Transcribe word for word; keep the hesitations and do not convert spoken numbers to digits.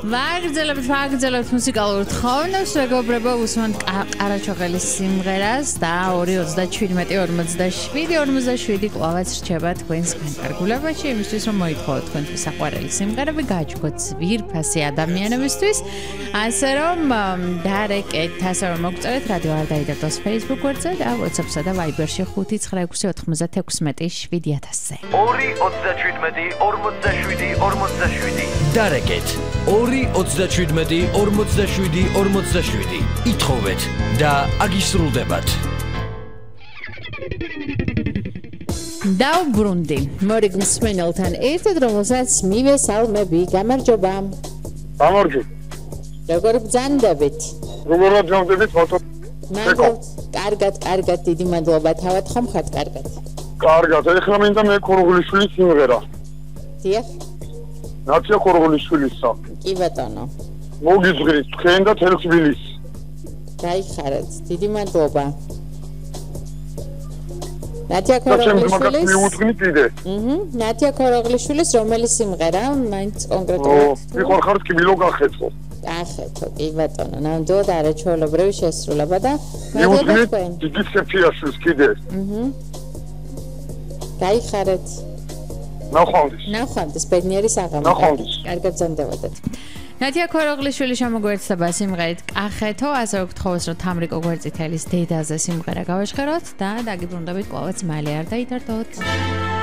ვაგრძელებთ, ვაგრძელებთ მუსიკალურ თხოვნებს, მეგობრებო, უსმენთ ყარაჩოყელის სიმღერას და ორი ოცდაჩვიდმეტი ორმოცდაშვიდი ორმოცდაშვიდი კვლავაც რჩება თქვენს განკარგულებაში, იმისთვის რომ მოითხოვოთ თქვენთვის საყვარელი სიმღერები, გააჩუქოთ ძვირფასი ადამიანებისთვის, ასე რომ დარეკეთ, ასე რომ მოგწერეთ რადიო არ დაიდარდოს Facebook გვერდზე და WhatsApp-სა და Viber-ში ხუთი ცხრა ექვსი ოთხმოცდათექვსმეტი შვიდი ათასზე. ორი ოცდაჩვიდმეტი ორმოცდაშვიდი ორმოცდაშვიდი დარეკეთ ორი ოცდაჩვიდმეტი ორმოცდაშვიდი ორმოცდაშვიდი ითხოვეთ და აგისრულდებათ. დავბრუნდი მორიგ მსმენელთან ერთად, რომელსაც მივესალმები. გამარჯობა. გამარჯობა. როგორ ბრძანდებით? როგორ ბრძანდებით ფოტო? მადლობთ. კარგად, კარგად, დიდი მადლობა. თავად ხომ ხართ კარგად? კარგად. ეხლა მინდა მე ქორღულიშვილის სიმღერა. დიახ. ნაცია ქორღულიშვილისა. კი ბატონო. მოგიძღრით თქვენ და თელ თბილისს. გაიხარეთ. დიდი მადლობა. ნათია ქოროღლიშვილის მიუძღნით კიდე. აჰა, ნათია ქოროღლიშვილის რომელი სიმღერა? მაინც კონკრეტულად. ო, მიყარ ხართ კი მილო გახეთო. გახეთო, კი ბატონო. ნამდვილად არაჩვეულებრივი შესრულება და მადლობა თქვენ. დიდი სეფიაშვილს კიდე. აჰა. გაიხარეთ. ნახვამდის. ნახვამდის ბედნიერი საღამო. ნახვამდის. კარგად ბრძანდებოდეთ. ნათია ქოროღლიშვილი შემოგვერცხება სიმღერით კახეთო, ასე ვგთხოვს, რომ თამრიკო გვერდწითელის დედაზე სიმღერა გავაჟღეროთ და დაგიბრუნდებით კვლავაც მალე არ დაიდარდოთ.